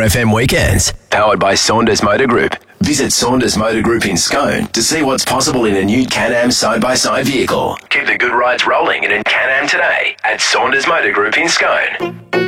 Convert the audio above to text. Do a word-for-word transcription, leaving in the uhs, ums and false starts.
F M weekends. Powered by Saunders Motor Group. Visit Saunders Motor Group in Scone to see what's possible in a new Can-Am side-by-side vehicle. Keep the good rides rolling in a Can-Am today at Saunders Motor Group in Scone.